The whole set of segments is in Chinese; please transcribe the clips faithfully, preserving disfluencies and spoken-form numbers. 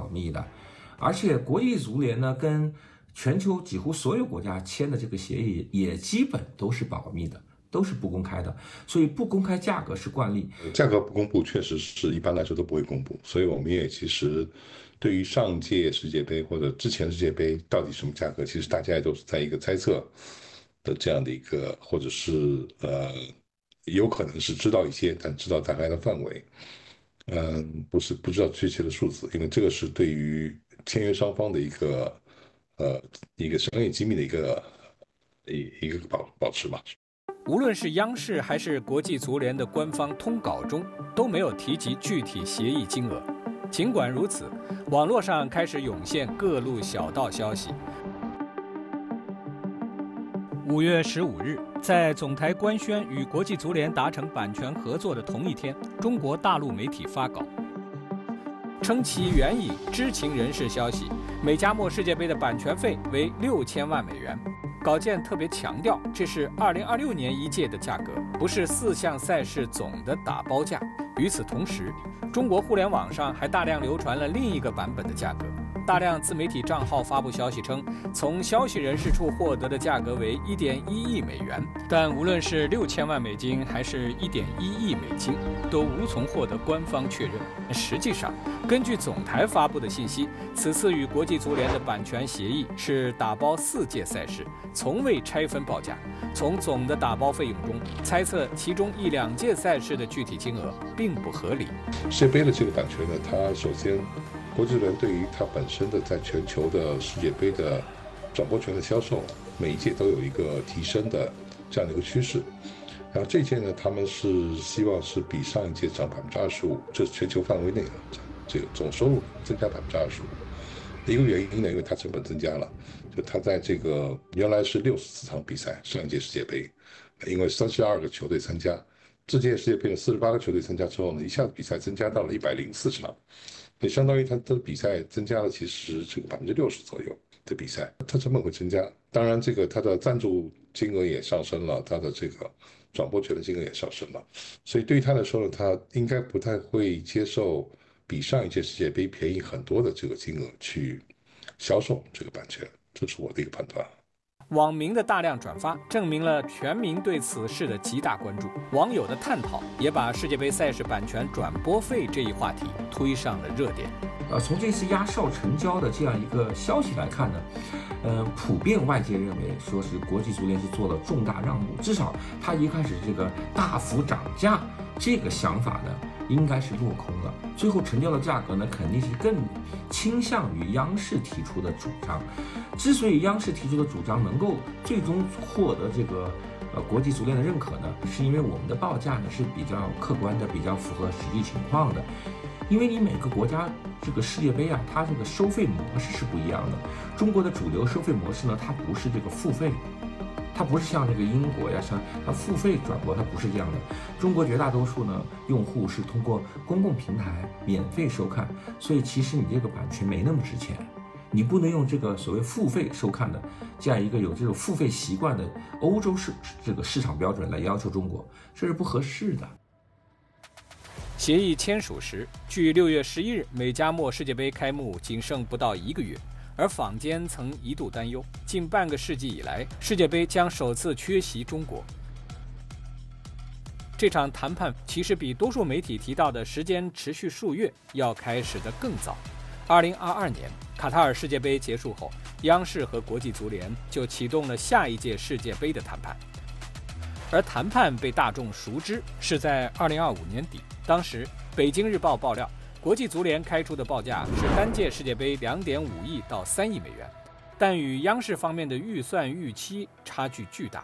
密的，而且国际足联呢跟全球几乎所有国家签的这个协议也基本都是保密的，都是不公开的，所以不公开价格是惯例。 价格不公布确实是一般来说都不会公布，所以我们也其实对于上届世界杯或者之前世界杯到底什么价格，其实大家也都是在一个猜测的这样的一个，或者是呃有可能是知道一些，但知道大概的范围。嗯，不是不知道确切的数字，因为这个是对于签约双方的一个呃一个商业机密的一个一一个保保持吧。 无论是央视还是国际足联的官方通稿中，都没有提及具体协议金额。尽管如此，网络上开始涌现各路小道消息。五月十五日，在总台官宣与国际足联达成版权合作的同一天，中国大陆媒体发稿，称其援引知情人士消息，美加墨世界杯的版权费为六千万美元。稿件特别强调，这是二零二六年一届的价格，不是四项赛事总的打包价。与此同时，中国互联网上还大量流传了另一个版本的价格。大量自媒体账号发布消息称，从消息人士处获得的价格为一点一亿美元，但无论是六千万美金还是一点一亿美金，都无从获得官方确认。实际上，根据总台发布的信息，此次与国际足联的版权协议是打包四届赛事，从未拆分报价。从总的打包费用中猜测其中一两届赛事的具体金额并不合理。 世界杯的这个版权呢，它首先国际足联对于它本身的在全球的世界杯的转播权的销售，每一届都有一个提升的这样的一个趋势。然后这届呢，他们是希望是比上一届涨百分之二十五，这是全球范围内的这个总收入增加百分之二十五。一个原因呢，因为它成本增加了，就它在这个原来是六十四场比赛，上一届世界杯，因为三十二个球队参加，这届世界杯的四十八个球队参加之后呢，一下子比赛增加到了一百零四场。也相当于它的比赛增加了，其实这个百分之六十左右的比赛，它成本会增加。当然，这个它的赞助金额也上升了，它的这个转播权的金额也上升了，所以对于他来说呢，他应该不太会接受比上一届世界杯便宜很多的这个金额去销售这个版权，这是我的一个判断。 网民的大量转发证明了全民对此事的极大关注，网友的探讨也把世界杯赛事版权转播费这一话题推上了热点。 呃，从这次压哨成交的这样一个消息来看呢，呃，普遍外界认为说是国际足联是做了重大让步，至少他一开始这个大幅涨价这个想法呢，应该是落空了。最后成交的价格呢，肯定是更倾向于央视提出的主张。之所以央视提出的主张能够最终获得这个呃国际足联的认可呢，是因为我们的报价呢是比较客观的，比较符合实际情况的。因为你每个国家这个世界杯啊，它这个收费模式是不一样的。中国的主流收费模式呢，它不是这个付费，它不是像这个英国呀，像它付费转播，它不是这样的。中国绝大多数呢用户是通过公共平台免费收看，所以其实你这个版权没那么值钱。你不能用这个所谓付费收看的这样一个有这种付费习惯的欧洲市这个市场标准来要求中国，这是不合适的。 协议签署时，距六月十一日美加墨世界杯开幕仅剩不到一个月，而坊间曾一度担忧，近半个世纪以来，世界杯将首次缺席中国。这场谈判其实比多数媒体提到的时间持续数月要开始得更早。二零二二年卡塔尔世界杯结束后，央视和国际足联就启动了下一届世界杯的谈判。而谈判被大众熟知是在二零二五年底，当时北京日报爆料，国际足联开出的报价是单届世界杯两点五亿到三亿美元，但与央视方面的预算预期差距巨大。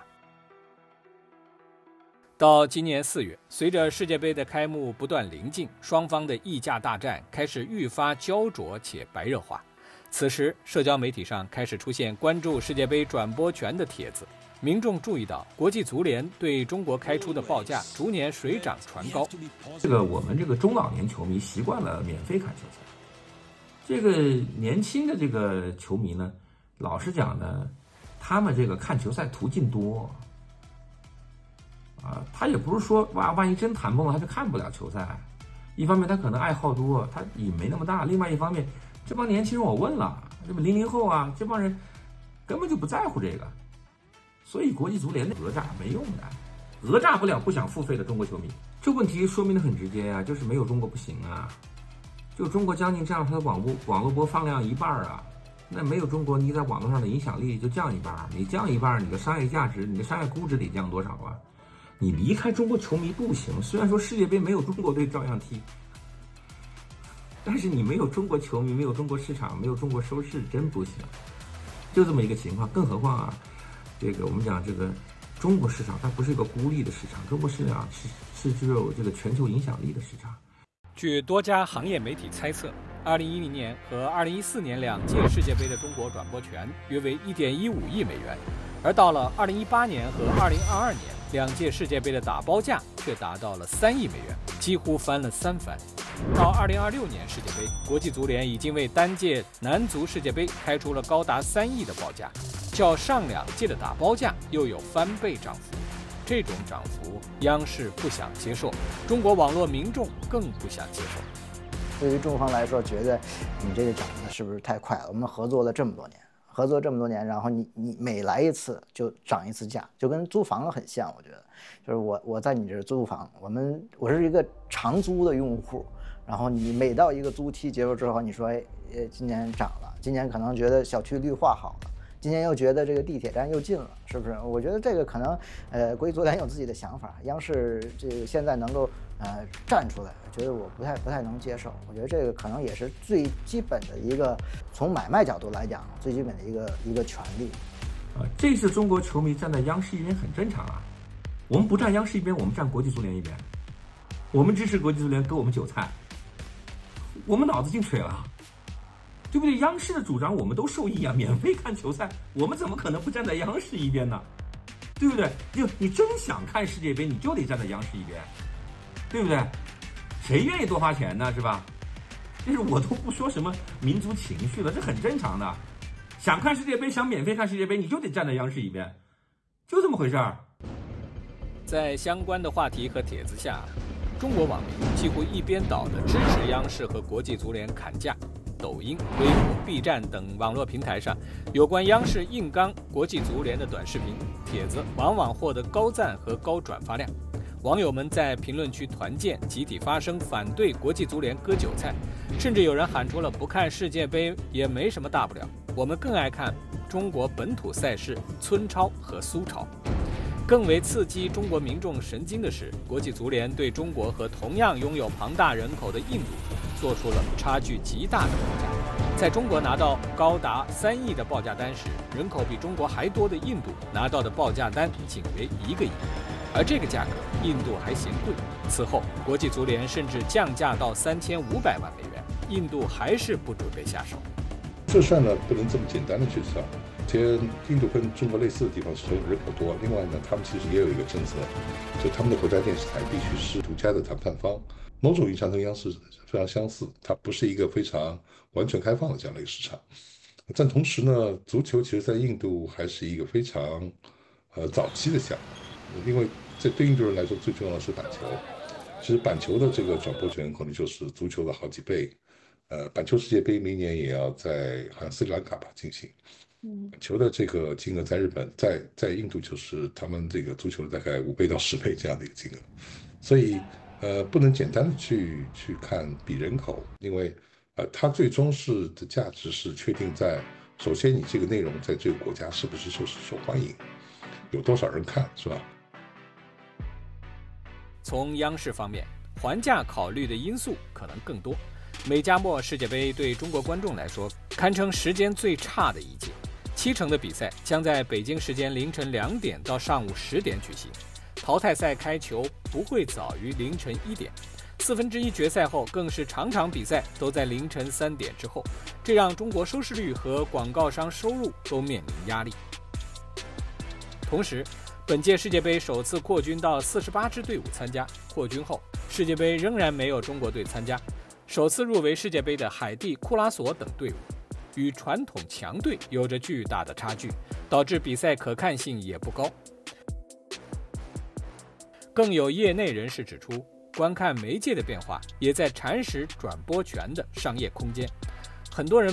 到今年四月，随着世界杯的开幕不断临近，双方的议价大战开始愈发焦灼且白热化。此时，社交媒体上开始出现关注世界杯转播权的帖子，民众注意到国际足联对中国开出的报价逐年水涨船高。 这个我们这个中老年球迷习惯了免费看球赛，这个年轻的这个球迷呢，老实讲呢，他们这个看球赛途径多。啊，他也不是说哇，万一真谈崩了，他就看不了球赛。一方面他可能爱好多，他瘾没那么大；另外一方面， 这帮年轻人我问了，这不零零后啊，这帮人根本就不在乎这个，所以国际足联的讹诈没用的，讹诈不了不想付费的中国球迷。这问题说明的很直接啊，就是没有中国不行啊。就中国将近这样，它的网络网络播放量一半啊，那没有中国，你在网络上的影响力就降一半，你降一半，你的商业价值、你的商业估值得降多少啊？你离开中国球迷不行，虽然说世界杯没有中国队照样踢，但是你没有中国球迷，没有中国市场，没有中国收视，真不行。就这么一个情况，更何况啊，这个我们讲这个中国市场，它不是一个孤立的市场，中国市场是是具有这个全球影响力的市场。 据多家行业媒体猜测，二零一零年和二零一四年两届世界杯的中国转播权约为一点一五亿美元，而到了二零一八年和二零二二年，两届世界杯的打包价却达到了三亿美元，几乎翻了三番。到二零二六年世界杯，国际足联已经为单届男足世界杯开出了高达三亿的报价，较上两届的打包价又有翻倍涨幅。这种涨幅，央视不想接受，中国网络民众更不想接受。 对于中方来说，觉得你这个涨的是不是太快了？我们合作了这么多年，合作这么多年，然后你你每来一次就涨一次价，就跟租房很像。我觉得，就是我我在你这租房，我们我是一个长租的用户，然后你每到一个租期结束之后，你说哎呃今年涨了，今年可能觉得小区绿化好了。今年又觉得这个地铁站又近了，是不是？我觉得这个可能，呃，国际足联有自己的想法，央视这个现在能够呃站出来，觉得我不太不太能接受。我觉得这个可能也是最基本的一个，从买卖角度来讲，最基本的一个一个权利。 啊，这次中国球迷站在央视一边很正常啊，我们不站央视一边，我们站国际足联一边，我们支持国际足联割我们韭菜，我们脑子进水了。对不对？央视的主张我们都受益啊，免费看球赛，我们怎么可能不站在央视一边呢？对不对？就你真想看世界杯，你就得站在央视一边，对不对？谁愿意多花钱呢？是吧？就是我都不说什么民族情绪了，这很正常的。想看世界杯，想免费看世界杯，你就得站在央视一边，就这么回事儿。 在相关的话题和帖子下，中国网民几乎一边倒的支持央视和国际足联砍价。抖音、微博、B 站等网络平台上，有关央视硬刚国际足联的短视频帖子，往往获得高赞和高转发量。网友们在评论区团建，集体发声反对国际足联割韭菜，甚至有人喊出了不看世界杯也没什么大不了，我们更爱看中国本土赛事村超和苏超。更为刺激中国民众神经的是，国际足联对中国和同样拥有庞大人口的印度做出了差距极大的报价。在中国拿到高达三亿的报价单时，人口比中国还多的印度拿到的报价单仅为一个亿，而这个价格印度还嫌贵。此后，国际足联甚至降价到三千五百万美元，印度还是不准备下手。 这事呢，不能这么简单的去算。其实印度跟中国类似的地方是人口多，另外呢，他们其实也有一个政策，就他们的国家电视台必须是独家的谈判方，某种意义上跟央视非常相似，它不是一个非常完全开放的这样的一个市场。但同时呢，足球其实在印度还是一个非常呃早期的项目，因为这对印度人来说最重要的是板球，其实板球的这个转播权可能就是足球的好几倍。呃，板球世界杯明年也要在好像斯里兰卡吧进行。嗯，板球的这个金额在日本，在在印度就是他们这个足球的大概五倍到十倍这样的一个金额，所以呃不能简单的去去看比人口，因为呃它最终是的价值是确定在首先你这个内容在这个国家是不是受受欢迎，有多少人看，是吧？ 从央视方面，还价考虑的因素可能更多。美加墨世界杯对中国观众来说堪称时间最差的一届，七成的比赛将在北京时间凌晨两点到上午十点举行，淘汰赛开球不会早于凌晨一点，四分之一决赛后更是场场比赛都在凌晨三点之后，这让中国收视率和广告商收入都面临压力。同时，本届世界杯首次扩军到四十八支队伍参加，扩军后世界杯仍然没有中国队参加。首次入围世界杯的海地、库拉索等队伍，与传统强队有着巨大的差距，导致比赛可看性也不高。更有业内人士指出，观看媒介的变化也在蚕食转播权的商业空间。 很多人